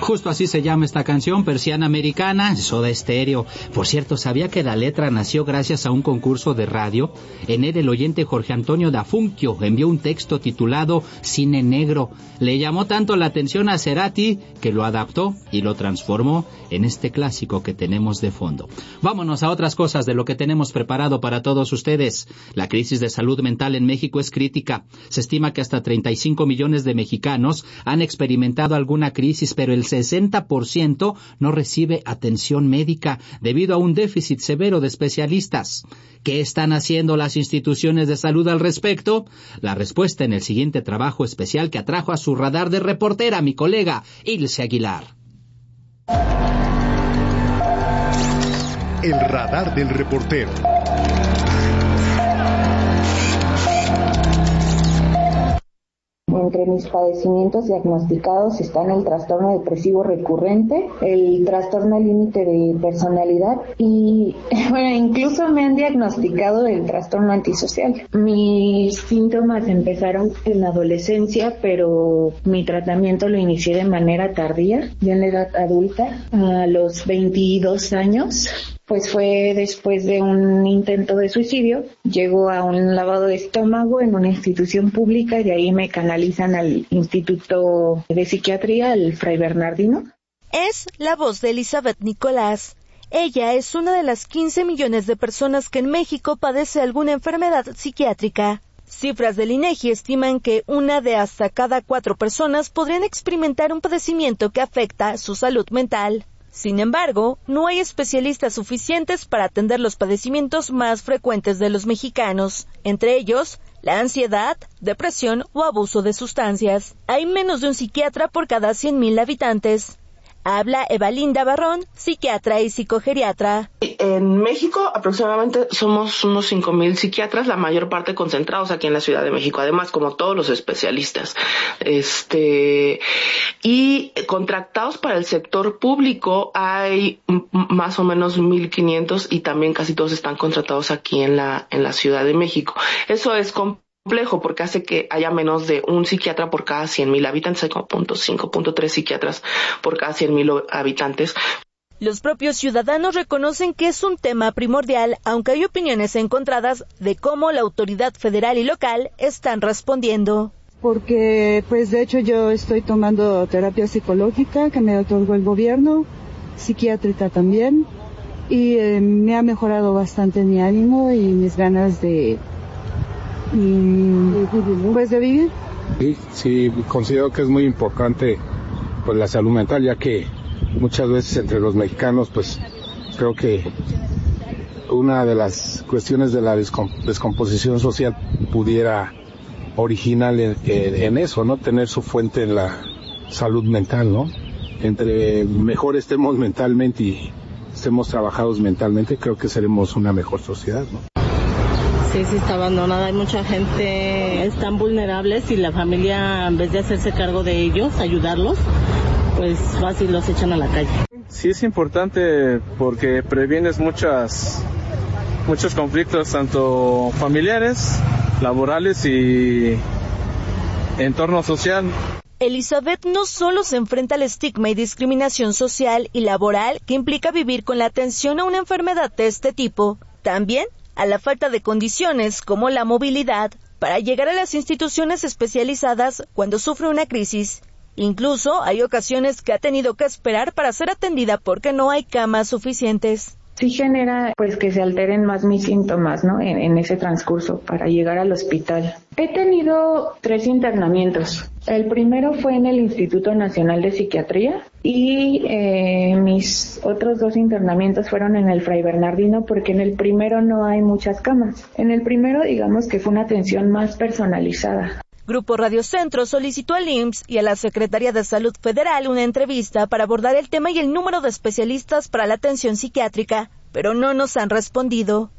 Justo así se llama esta canción, Persiana Americana, Soda Stereo. Por cierto, ¿sabía que la letra nació gracias a un concurso de radio? En él el oyente Jorge Antonio Dafunquio envió un texto titulado Cine Negro. Le llamó tanto la atención a Cerati que lo adaptó y lo transformó en este clásico que tenemos de fondo. Vámonos a otras cosas de lo que tenemos preparado para todos ustedes. La crisis de salud mental en México es crítica. Se estima que hasta 35 millones de mexicanos han experimentado alguna crisis, pero el 60% no recibe atención médica debido a un déficit severo de especialistas. ¿Qué están haciendo las instituciones de salud al respecto? La respuesta en el siguiente trabajo especial que atrajo a su radar de reportera mi colega Ilse Aguilar. El radar del reportero. Entre mis padecimientos diagnosticados están el trastorno depresivo recurrente, el trastorno límite de personalidad y, incluso me han diagnosticado el trastorno antisocial. Mis síntomas empezaron en la adolescencia, pero mi tratamiento lo inicié de manera tardía, ya en la edad adulta, a los 22 años. Pues fue después de un intento de suicidio, llego a un lavado de estómago en una institución pública y de ahí me canalizan al Instituto de Psiquiatría, al Fray Bernardino. Es la voz de Elizabeth Nicolás. Ella es una de las 15 millones de personas que en México padece alguna enfermedad psiquiátrica. Cifras del INEGI estiman que una de hasta cada 4 personas podrían experimentar un padecimiento que afecta su salud mental. Sin embargo, no hay especialistas suficientes para atender los padecimientos más frecuentes de los mexicanos, entre ellos la ansiedad, depresión o abuso de sustancias. Hay menos de un psiquiatra por cada 100,000 habitantes. Habla Evalinda Barrón, psiquiatra y psicogeriatra. En México aproximadamente somos unos 5,000 psiquiatras, la mayor parte concentrados aquí en la Ciudad de México, además como todos los especialistas. Y contratados para el sector público hay más o menos 1,500 y también casi todos están contratados aquí en la Ciudad de México. Eso es complejo porque hace que haya menos de un psiquiatra por cada 100,000 habitantes, hay como 0.3 psiquiatras por cada 100,000 habitantes. Los propios ciudadanos reconocen que es un tema primordial, aunque hay opiniones encontradas de cómo la autoridad federal y local están respondiendo. Porque, de hecho yo estoy tomando terapia psicológica que me otorgó el gobierno, psiquiátrica también, y me ha mejorado bastante mi ánimo y mis ganas de vivir. Sí, considero que es muy importante la salud mental, ya que muchas veces entre los mexicanos creo que una de las cuestiones de la descomposición social pudiera originar en eso, ¿no? Tener su fuente en la salud mental, ¿no? Entre mejor estemos mentalmente y estemos trabajados mentalmente, creo que seremos una mejor sociedad, ¿no? Sí, está abandonada, hay mucha gente, están vulnerables y la familia, en vez de hacerse cargo de ellos, ayudarlos, fácil los echan a la calle. Sí, es importante porque previenes muchos conflictos, tanto familiares, laborales y entorno social. Elizabeth no solo se enfrenta al estigma y discriminación social y laboral que implica vivir con la atención a una enfermedad de este tipo, también a la falta de condiciones como la movilidad para llegar a las instituciones especializadas cuando sufre una crisis. Incluso hay ocasiones que ha tenido que esperar para ser atendida porque no hay camas suficientes. Sí genera que se alteren más mis síntomas, ¿no? En ese transcurso para llegar al hospital. He tenido 3 internamientos. El primero fue en el Instituto Nacional de Psiquiatría y mis otros 2 internamientos fueron en el Fray Bernardino porque en el primero no hay muchas camas. En el primero digamos que fue una atención más personalizada. Grupo Radio Centro solicitó al IMSS y a la Secretaría de Salud Federal una entrevista para abordar el tema y el número de especialistas para la atención psiquiátrica, pero no nos han respondido.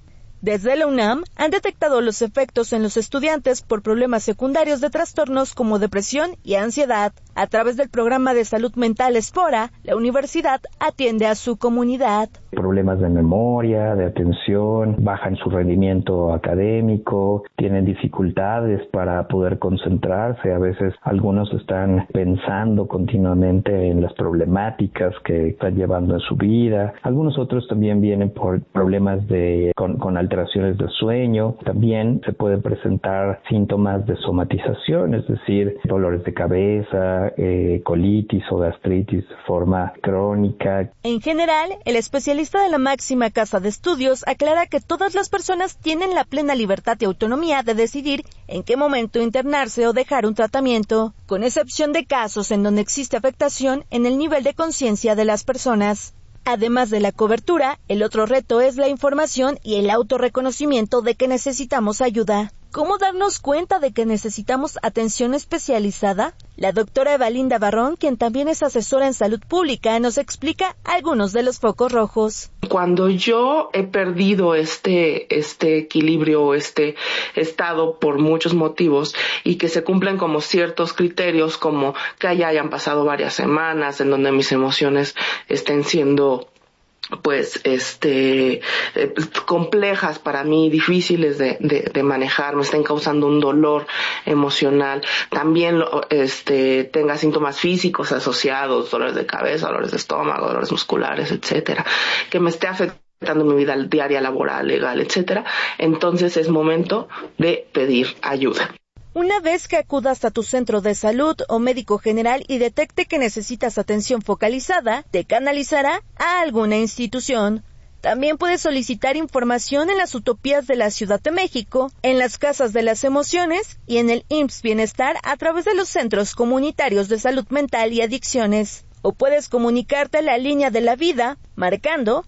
Desde la UNAM han detectado los efectos en los estudiantes por problemas secundarios de trastornos como depresión y ansiedad. A través del programa de salud mental Espora, la universidad atiende a su comunidad. Problemas de memoria, de atención, bajan su rendimiento académico, tienen dificultades para poder concentrarse. A veces algunos están pensando continuamente en las problemáticas que están llevando en su vida. Algunos otros también vienen por problemas con alteraciones del sueño. También se pueden presentar síntomas de somatización, es decir, dolores de cabeza, colitis o gastritis de forma crónica. En general, el especialista de la máxima casa de estudios aclara que todas las personas tienen la plena libertad y autonomía de decidir en qué momento internarse o dejar un tratamiento, con excepción de casos en donde existe afectación en el nivel de conciencia de las personas. Además de la cobertura, el otro reto es la información y el autorreconocimiento de que necesitamos ayuda. ¿Cómo darnos cuenta de que necesitamos atención especializada? La doctora Evalinda Barrón, quien también es asesora en salud pública, nos explica algunos de los focos rojos. Cuando yo he perdido este equilibrio, este estado por muchos motivos y que se cumplen como ciertos criterios, como que hayan pasado varias semanas en donde mis emociones estén siendo complejas para mí, difíciles de manejar, me estén causando un dolor emocional, también tenga síntomas físicos asociados, dolores de cabeza, dolores de estómago, dolores musculares, etcétera, que me esté afectando mi vida diaria, laboral, legal, etcétera, entonces es momento de pedir ayuda. Una vez que acudas a tu centro de salud o médico general y detecte que necesitas atención focalizada, te canalizará a alguna institución. También puedes solicitar información en las utopías de la Ciudad de México, en las casas de las emociones y en el IMSS Bienestar a través de los centros comunitarios de salud mental y adicciones. O puedes comunicarte a la línea de la vida marcando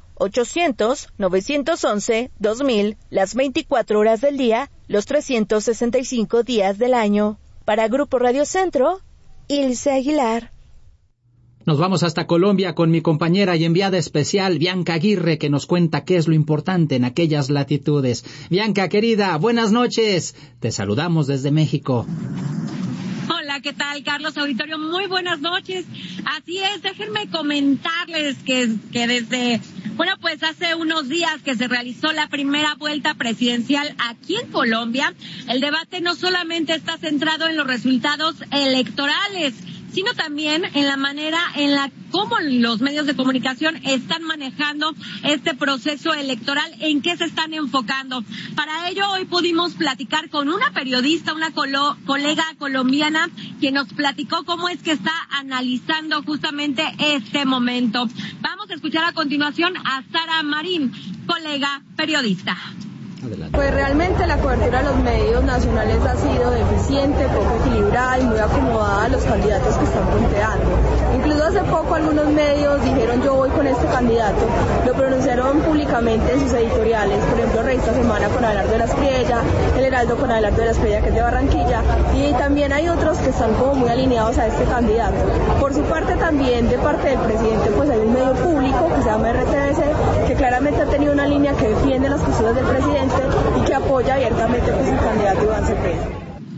800-911-2000 las 24 horas del día, los 365 días del año. Para Grupo Radio Centro, Ilse Aguilar. Nos vamos hasta Colombia con mi compañera y enviada especial, Bianca Aguirre, que nos cuenta qué es lo importante en aquellas latitudes. Bianca, querida, buenas noches. Te saludamos desde México. Hola, ¿qué tal, Carlos Auditorio? Muy buenas noches. Así es, déjenme comentarles que desde, pues hace unos días que se realizó la primera vuelta presidencial aquí en Colombia, el debate no solamente está centrado en los resultados electorales, sino también en la manera en la cómo los medios de comunicación están manejando este proceso electoral, en qué se están enfocando. Para ello, hoy pudimos platicar con una periodista, una colega colombiana, quien nos platicó cómo es que está analizando justamente este momento. Vamos a escuchar a continuación a Sara Marín, colega periodista. Pues realmente la cobertura de los medios nacionales ha sido deficiente, poco equilibrada y muy acomodada a los candidatos que están punteando. Incluso hace poco algunos medios dijeron yo voy con este candidato, lo pronunciaron públicamente en sus editoriales, por ejemplo Revista Semana con Abelardo de la Espriella, El Heraldo con Abelardo de la Espriella, que es de Barranquilla, y también hay otros que están como muy alineados a este candidato. Por su parte también, de parte del presidente, pues hay un medio público que se llama RTBC, que claramente ha tenido una línea que defiende las posturas del presidente y que apoya abiertamente pues el candidato Iván Cepeda.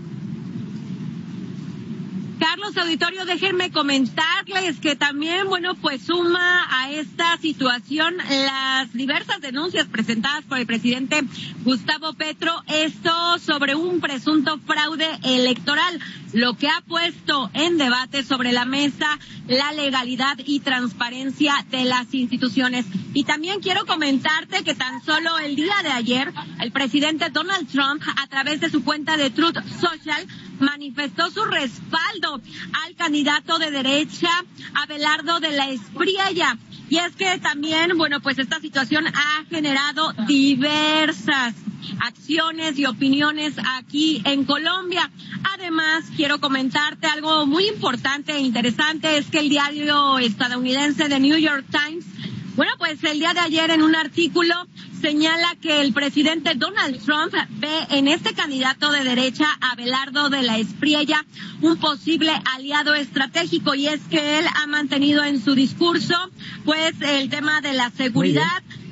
Carlos Auditorio, déjenme comentarles que también, pues suma a esta situación las diversas denuncias presentadas por el presidente Gustavo Petro, esto sobre un presunto fraude electoral, lo que ha puesto en debate sobre la mesa la legalidad y transparencia de las instituciones. Y también quiero comentarte que tan solo el día de ayer, el presidente Donald Trump, a través de su cuenta de Truth Social, manifestó su respaldo al candidato de derecha Abelardo de la Espriella. Y es que también, pues esta situación ha generado diversas acciones y opiniones aquí en Colombia. Además, quiero comentarte algo muy importante e interesante, es que el diario estadounidense The New York Times, pues el día de ayer en un artículo señala que el presidente Donald Trump ve en este candidato de derecha, Abelardo de la Espriella, un posible aliado estratégico, y es que él ha mantenido en su discurso, el tema de la seguridad,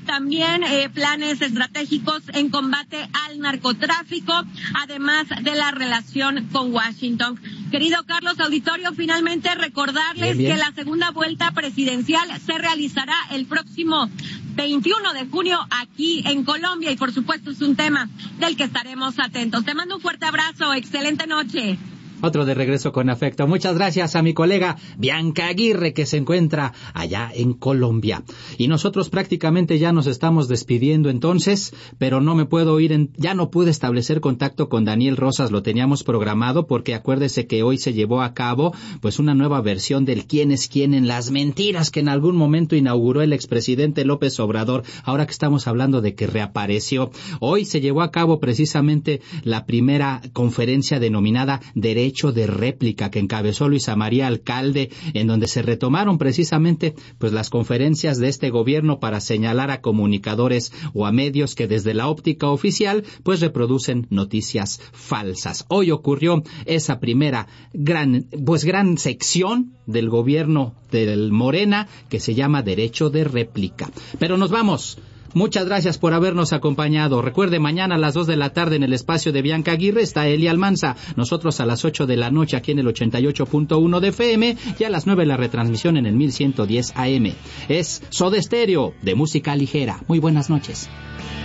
también planes estratégicos en combate al narcotráfico, además de la relación con Washington. Querido Carlos, auditorio, finalmente recordarles que la segunda vuelta presidencial se realizará el próximo 21 de junio aquí en Colombia y por supuesto es un tema del que estaremos atentos. Te mando un fuerte abrazo, excelente noche. Otro de regreso con afecto. Muchas gracias a mi colega Bianca Aguirre, que se encuentra allá en Colombia. Y nosotros prácticamente ya nos estamos despidiendo entonces, pero no me puedo ir, ya no pude establecer contacto con Daniel Rosas, lo teníamos programado porque acuérdese que hoy se llevó a cabo pues una nueva versión del quién es quién en las mentiras que en algún momento inauguró el expresidente López Obrador, ahora que estamos hablando de que reapareció. Hoy se llevó a cabo precisamente la primera conferencia denominada Derecho de Réplica, que encabezó Luisa María Alcalde, en donde se retomaron precisamente pues las conferencias de este gobierno para señalar a comunicadores o a medios que desde la óptica oficial pues reproducen noticias falsas. Hoy ocurrió esa primera gran sección del gobierno del Morena que se llama Derecho de Réplica. Pero nos vamos. Muchas gracias por habernos acompañado. Recuerde, mañana a las 2 de la tarde en el espacio de Bianca Aguirre está Eli Almanza. Nosotros a las 8 de la noche aquí en el 88.1 de FM y a las 9 la retransmisión en el 1110 AM. Es Soda Stereo, de música ligera. Muy buenas noches.